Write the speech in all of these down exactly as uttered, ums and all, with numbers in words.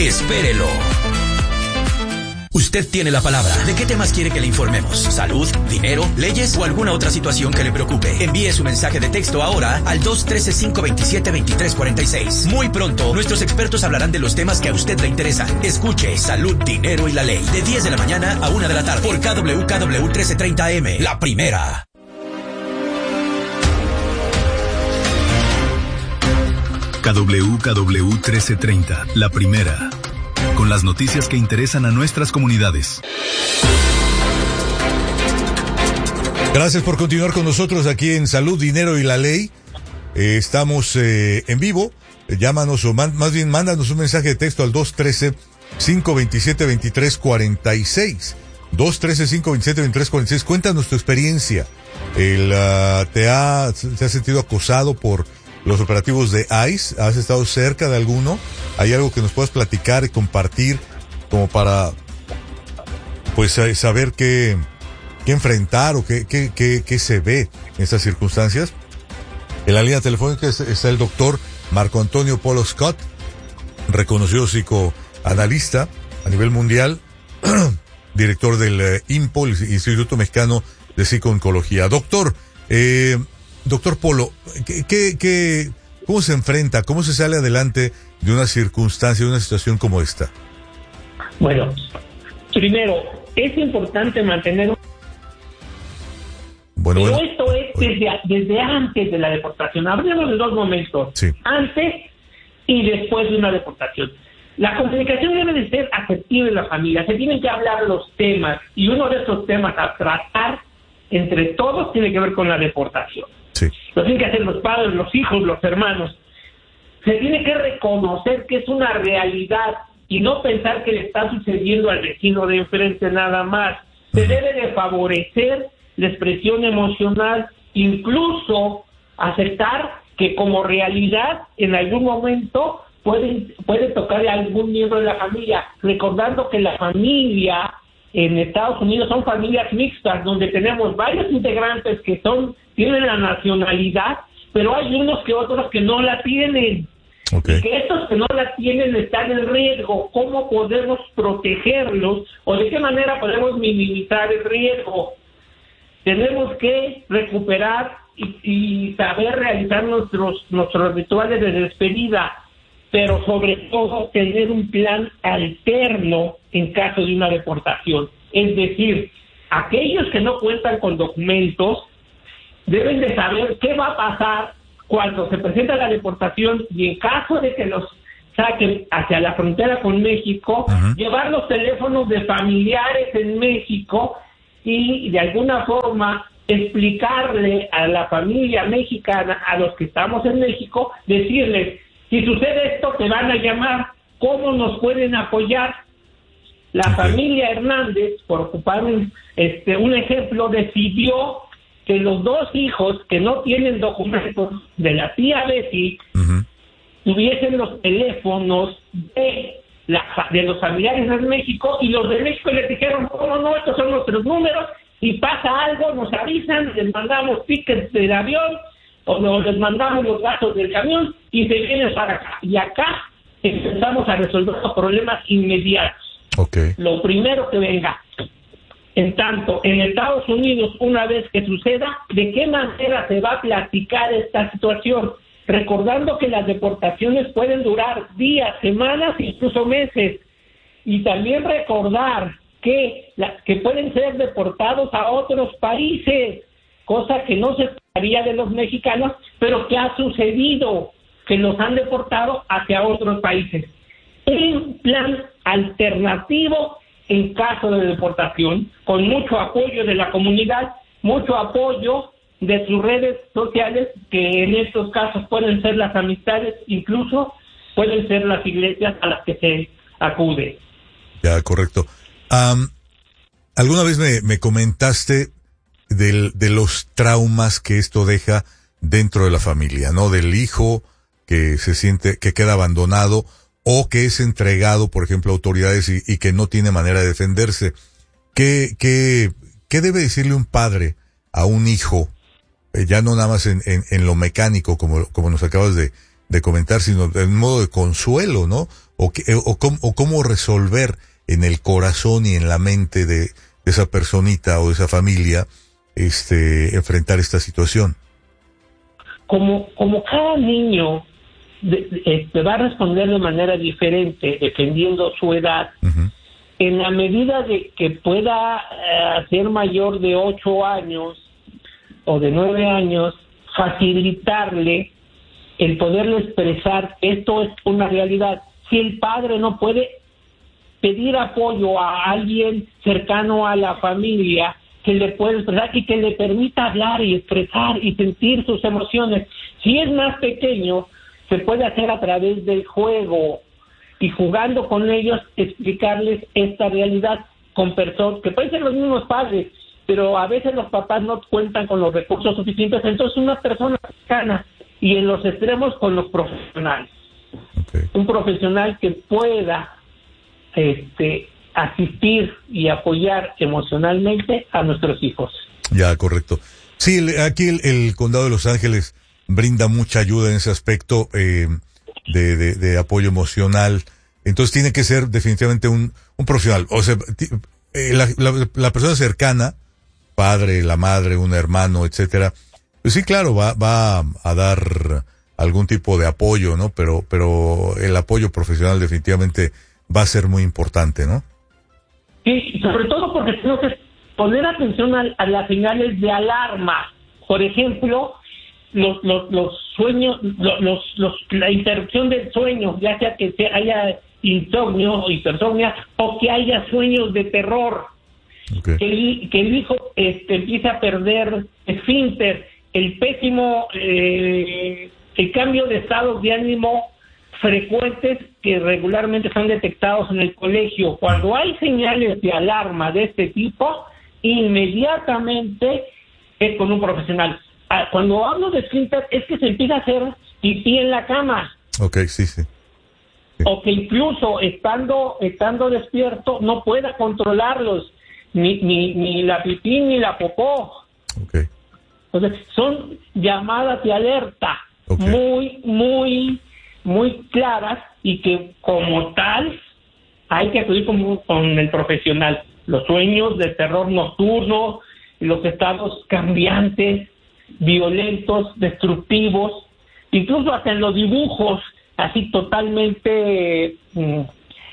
Espérelo. Usted tiene la palabra. ¿De qué temas quiere que le informemos? ¿Salud, dinero, leyes o alguna otra situación que le preocupe? Envíe su mensaje de texto ahora al dos uno tres, cinco dos siete, dos tres cuatro seis. Muy pronto, nuestros expertos hablarán de los temas que a usted le interesan. Escuche Salud, Dinero y la Ley. De diez de la mañana a una de la tarde. Por K W K W trece treinta A M. La primera. K W K W trece treinta. La primera. Con las noticias que interesan a nuestras comunidades. Gracias por continuar con nosotros aquí en Salud, Dinero y la Ley. Eh, estamos eh, en vivo. Eh, llámanos o man, más bien mándanos un mensaje de texto al dos uno tres, cinco dos siete, dos tres cuatro seis. dos uno tres, cinco dos siete, dos tres cuatro seis. Cuéntanos tu experiencia. El, uh, ¿te, ha, ¿Te has sentido acosado por los operativos de I C E? ¿Has estado cerca de alguno? ¿Hay algo que nos puedas platicar y compartir como para pues saber qué, qué enfrentar o qué, qué, qué, qué se ve en estas circunstancias? En la línea telefónica está el doctor Marco Antonio Polo Scott, reconocido psicoanalista a nivel mundial, director del eh, I M P O, el Instituto Mexicano de Psicooncología. Doctor, eh, doctor Polo, ¿qué, qué, qué, ¿cómo se enfrenta, cómo se sale adelante de una circunstancia, de una situación como esta? Bueno, primero, es importante mantener... Bueno, Pero bueno. esto es desde, desde antes de la deportación. Hablemos de dos momentos. Sí. Antes y después de una deportación. La comunicación debe de ser afectiva en la familia. Se tienen que hablar los temas. Y uno de esos temas a tratar entre todos tiene que ver con la deportación. Sí. Lo tienen que hacer los padres, los hijos, los hermanos. Se tiene que reconocer que es una realidad y no pensar que le está sucediendo al vecino de enfrente nada más. Se debe de favorecer la expresión emocional, incluso aceptar que como realidad en algún momento puede, puede tocar a algún miembro de la familia, recordando que la familia en Estados Unidos son familias mixtas, donde tenemos varios integrantes que son tienen la nacionalidad, pero hay unos que otros que no la tienen. Okay. Y que estos que no la tienen están en riesgo. ¿Cómo podemos protegerlos o de qué manera podemos minimizar el riesgo? Tenemos que recuperar y, y saber realizar nuestros nuestros rituales de despedida, pero sobre todo tener un plan alterno en caso de una deportación. Es decir, aquellos que no cuentan con documentos deben de saber qué va a pasar cuando se presenta la deportación y en caso de que los saquen hacia la frontera con México, uh-huh. llevar los teléfonos de familiares en México y de alguna forma explicarle a la familia mexicana, a los que estamos en México, decirles, si sucede esto te van a llamar, ¿cómo nos pueden apoyar? La okay. familia Hernández, por ocupar un, este, un ejemplo, decidió que los dos hijos que no tienen documentos de la tía Betty uh-huh. tuviesen los teléfonos de, la, de los familiares de México, y los de México les dijeron, ¿cómo no? Estos son nuestros números, y pasa algo, nos avisan, les mandamos tickets del avión, o nos les mandamos los gastos del camión, y se vienen para acá. Y acá empezamos a resolver los problemas inmediatos. Okay. Lo primero que venga. En tanto, en Estados Unidos, una vez que suceda, ¿de qué manera se va a platicar esta situación? Recordando que las deportaciones pueden durar días, semanas, incluso meses. Y también recordar que, la, que pueden ser deportados a otros países, cosa que no se esperaría de los mexicanos, pero que ha sucedido, que los han deportado hacia otros países. Un plan alternativo en caso de deportación, con mucho apoyo de la comunidad, mucho apoyo de sus redes sociales, que en estos casos pueden ser las amistades, incluso pueden ser las iglesias a las que se acude. Ya, correcto. Um, ¿Alguna vez me, me comentaste del, de los traumas que esto deja dentro de la familia, ¿no? Del hijo que se siente, que queda abandonado, o que es entregado, por ejemplo, a autoridades y, y que no tiene manera de defenderse. ¿Qué, qué, qué debe decirle un padre a un hijo, eh, ya no nada más en, en, en lo mecánico, como, como nos acabas de, de comentar, sino en modo de consuelo, ¿no? O, que, o, o, o cómo resolver en el corazón y en la mente de, de esa personita o de esa familia, este, enfrentar esta situación. Como, como cada niño de, de, de va a responder de manera diferente, dependiendo su edad, uh-huh. En la medida de que pueda uh, ser mayor de ocho años o de nueve años, facilitarle el poderle expresar esto es una realidad. Si el padre no puede pedir apoyo a alguien cercano a la familia que le pueda expresar y que le permita hablar y expresar y sentir sus emociones. Si es más pequeño, se puede hacer a través del juego y jugando con ellos, explicarles esta realidad con personas que pueden ser los mismos padres, pero a veces los papás no cuentan con los recursos suficientes, entonces una persona cercana y en los extremos con los profesionales. Okay. Un profesional que pueda este asistir y apoyar emocionalmente a nuestros hijos. Ya, correcto. Sí, aquí el, el Condado de Los Ángeles brinda mucha ayuda en ese aspecto eh, de, de, de apoyo emocional. Entonces tiene que ser definitivamente un, un profesional. O sea, eh, la, la, la persona cercana, padre, la madre, un hermano, etcétera. Pues sí, claro, va, va a dar algún tipo de apoyo, ¿no? Pero, pero el apoyo profesional definitivamente va a ser muy importante, ¿no? Sí, sobre todo porque tenemos que poner atención a, a las señales de alarma. Por ejemplo, los los, los sueños, los, los, los la interrupción del sueño, ya sea que se haya insomnio o hipersomnia o que haya sueños de terror. Okay. Que, el, que el hijo este, empiece a perder esfínter, el pésimo, eh, el cambio de estados de ánimo frecuentes que regularmente son detectados en el colegio. Cuando hay señales de alarma de este tipo, inmediatamente es con un profesional. Cuando hablo de esfínter es que se empieza a hacer pipí en la cama. Ok, sí, sí. sí. O que incluso estando estando despierto no pueda controlarlos, ni, ni, ni la pipí ni la popó. Okay. Entonces, son llamadas de alerta okay. muy, muy... muy claras y que como tal hay que acudir con, con el profesional. Los sueños de terror nocturno, los estados cambiantes, violentos, destructivos, incluso hasta en los dibujos, así totalmente um,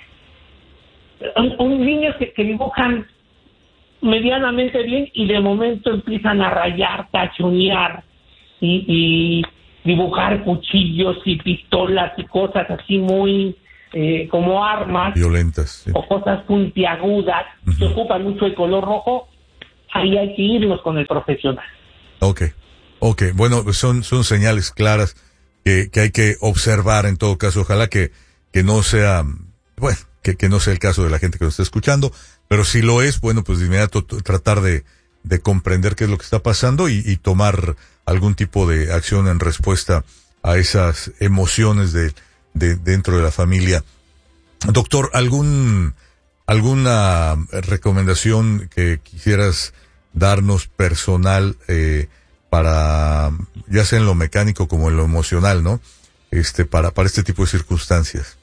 un, un niños que, que dibujan medianamente bien y de momento empiezan a rayar, tachonear y, y dibujar cuchillos y pistolas y cosas así muy eh, como armas violentas, sí. O cosas puntiagudas uh-huh. que ocupan mucho el color rojo. Ahí hay que irnos con el profesional. Okay, okay, bueno, son son señales claras que que hay que observar en todo caso. Ojalá que que no sea, bueno, que que no sea el caso de la gente que nos está escuchando, pero si lo es, bueno, pues de inmediato t- tratar de de comprender qué es lo que está pasando y, y tomar algún tipo de acción en respuesta a esas emociones de, de dentro de la familia. Doctor, algún alguna recomendación que quisieras darnos personal eh, para, ya sea en lo mecánico como en lo emocional, ¿no? Este, para para este tipo de circunstancias.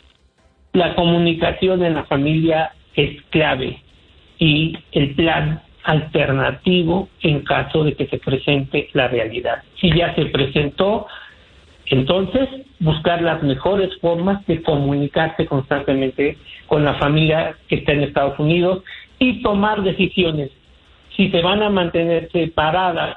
La comunicación en la familia es clave y el plan alternativo en caso de que se presente la realidad. Si ya se presentó, entonces buscar las mejores formas de comunicarse constantemente con la familia que está en Estados Unidos y tomar decisiones. Si se van a mantener separadas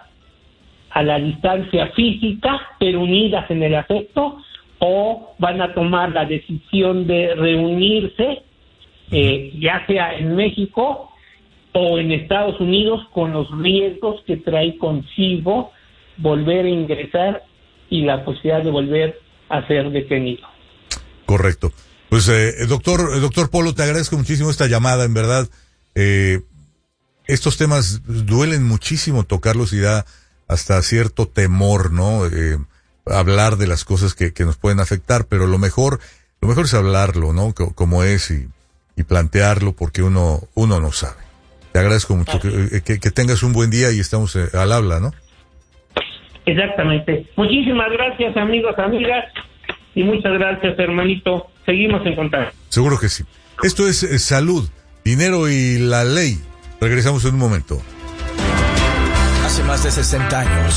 a la distancia física, pero unidas en el afecto, o van a tomar la decisión de reunirse, eh, ya sea en México o en Estados Unidos, con los riesgos que trae consigo volver a ingresar y la posibilidad de volver a ser detenido. Correcto. Pues, eh, doctor, doctor Polo, te agradezco muchísimo esta llamada, en verdad. Eh, estos temas duelen muchísimo tocarlos y da hasta cierto temor, ¿no? Eh, hablar de las cosas que, que nos pueden afectar, pero lo mejor, lo mejor es hablarlo, ¿no? C- como es y, y plantearlo porque uno, uno no sabe. Te agradezco mucho. Que, que, que tengas un buen día y estamos eh, al habla, ¿no? Exactamente. Muchísimas gracias, amigos, amigas, y muchas gracias, hermanito. Seguimos en contacto. Seguro que sí. Esto es eh, Salud, Dinero y la Ley. Regresamos en un momento. Hace más de sesenta años,